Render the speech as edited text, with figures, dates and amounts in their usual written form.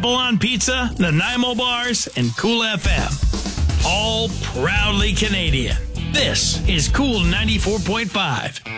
Apple on Pizza, Nanaimo Bars, and Cool FM. All proudly Canadian. This is Cool 94.5.